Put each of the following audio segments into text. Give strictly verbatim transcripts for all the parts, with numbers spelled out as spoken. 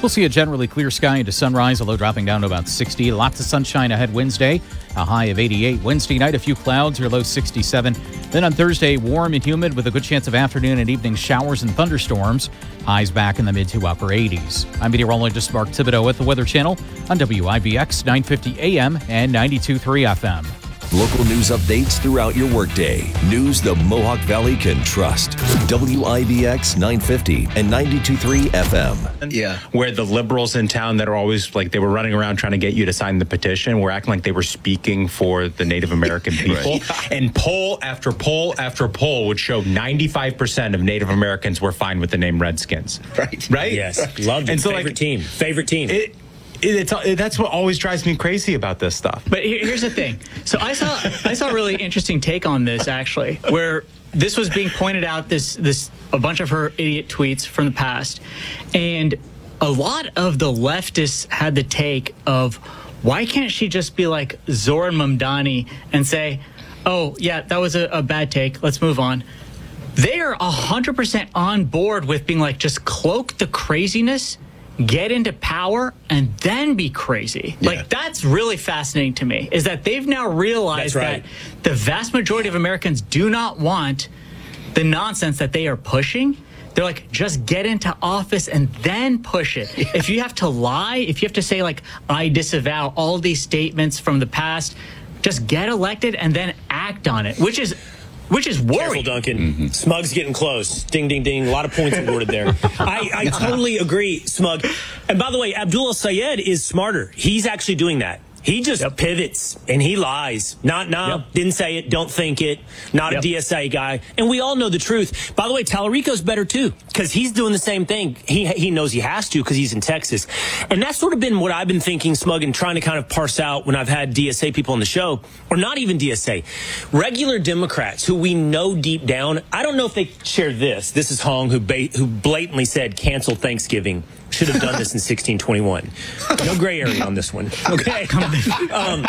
We'll see a generally clear sky into sunrise, a low dropping down to about sixty. Lots of sunshine ahead Wednesday, a high of eighty-eight. Wednesday night, a few clouds, your low sixty-seven. Then on Thursday, warm and humid with a good chance of afternoon and evening showers and thunderstorms. Highs back in the mid to upper eighties. I'm meteorologist Mark Thibodeau at the Weather Channel on W I B X nine fifty A M and ninety-two point three F M. Local news updates throughout your workday. News the Mohawk Valley can trust. W I B X nine fifty and ninety-two point three F M. Yeah. Where the liberals in town that are always like, they were running around trying to get you to sign the petition, were acting like they were speaking for the Native American people. Right. And poll after poll after poll would show ninety-five percent of Native Americans were fine with the name Redskins. Right. Right? Yes. Loved it. And so, Favorite like, team. Favorite team. It, It, it's, it, that's what always drives me crazy about this stuff. But here, here's the thing. So I saw I saw a really interesting take on this, actually, where this was being pointed out, this this a bunch of her idiot tweets from the past. And a lot of the leftists had the take of, why can't she just be like Zoran Mamdani and say, oh, yeah, that was a, a bad take. Let's move on. They are one hundred percent on board with being like, just cloak the craziness, get into power, and then be crazy. Yeah. Like, that's really fascinating to me, is that they've now realized right. that the vast majority of Americans do not want the nonsense that they are pushing. They're like, just get into office and then push it. Yeah. If you have to lie, if you have to say, like, I disavow all these statements from the past, just get elected and then act on it, which is Which is worrying. Careful, Duncan. Mm-hmm. Smug's getting close. Ding, ding, ding. A lot of points awarded there. I, I totally agree, Smug. And by the way, Abdullah Sayed is smarter. He's actually doing that. He just yep. pivots and he lies. Not, nah, yep. didn't say it, don't think it. Not yep. a D S A guy. And we all know the truth. By the way, Tallarico's better too, because he's doing the same thing. He he knows he has to because he's in Texas. And that's sort of been what I've been thinking, Smug, and trying to kind of parse out when I've had D S A people on the show, or not even D S A. Regular Democrats who we know deep down, I don't know if they share this. This is Hong, who, ba- who blatantly said cancel Thanksgiving. Should have done this in sixteen twenty-one. No gray area on this one. Okay. Um,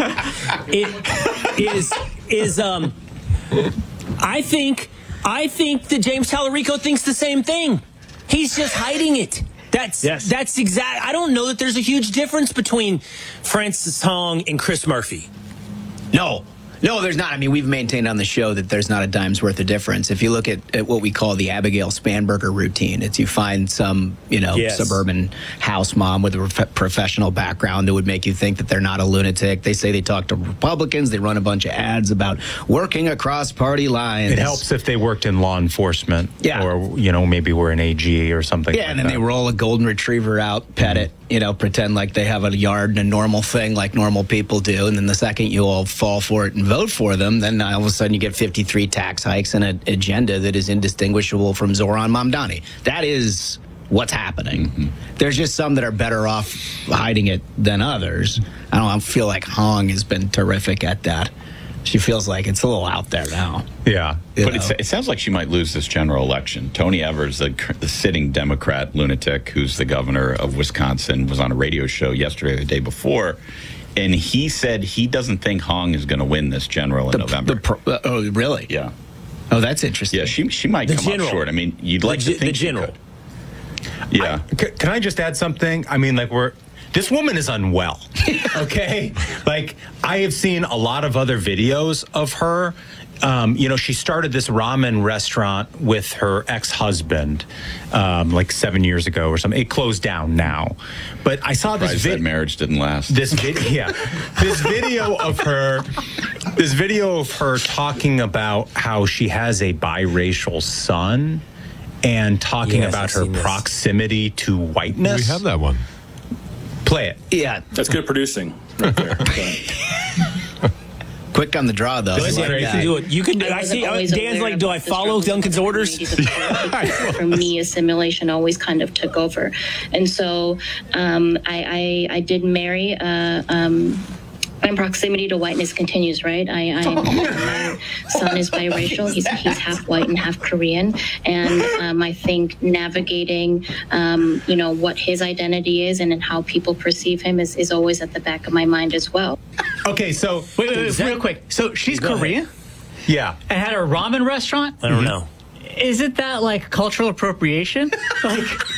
it is is um. I think I think that James Tallarico thinks the same thing. He's just hiding it. That's yes. that's exact. I don't know that there's a huge difference between Francis Hong and Chris Murphy. No. No, there's not. I mean, we've maintained on the show that there's not a dime's worth of difference. If you look at, at what we call the Abigail Spanberger routine, it's you find some, you know, yes. suburban house mom with a prof- professional background that would make you think that they're not a lunatic. They say they talk to Republicans. They run a bunch of ads about working across party lines. It helps if they worked in law enforcement. Yeah. Or, you know, maybe we're an A G or something yeah, like and then that. they roll a golden retriever out, pet mm-hmm. it, you know, pretend like they have a yard and a normal thing like normal people do. And then the second you all fall for it and vote for them, then all of a sudden you get fifty-three tax hikes and an agenda that is indistinguishable from Zoran Mamdani. That is what's happening. Mm-hmm. There's just some that are better off hiding it than others. I don't I feel like Hong has been terrific at that. She feels like it's a little out there now. Yeah. But it's, it sounds like she might lose this general election. Tony Evers, the, the sitting Democrat lunatic who's the governor of Wisconsin, was on a radio show yesterday or the day before, and he said he doesn't think Hong is going to win this general in the, November. The pro, uh, oh, really? Yeah. Oh, that's interesting. Yeah, she she might the come general. up short. I mean, you'd like the, to think the general. She could. Yeah. I, c- can I just add something? I mean, like, we're this woman is unwell. Okay? Like, I have seen a lot of other videos of her. Um, you know, she started this ramen restaurant with her ex-husband um, like seven years ago or something. It closed down now. But I saw this video. That marriage didn't last. This video, yeah. This video of her, this video of her talking about how she has a biracial son and talking yes, about I've her proximity to whiteness. We have that one. Play it. Yeah. That's good producing right there. Quick on the draw, though. Like like you can do it. You can do I I see. always Dan's like, do I follow Duncan's orders? For me, assimilation always kind of took over, and so um, I, I I did marry. Uh, um, My proximity to whiteness continues, right? I, I my son is biracial. He's he's half white and half Korean, and um, I think navigating, um, you know, what his identity is and then how people perceive him is, is always at the back of my mind as well. Okay, so wait, wait, wait real quick. So she's Go Korean, ahead. Yeah, and had a ramen restaurant. I don't know. Isn't that like cultural appropriation? Like,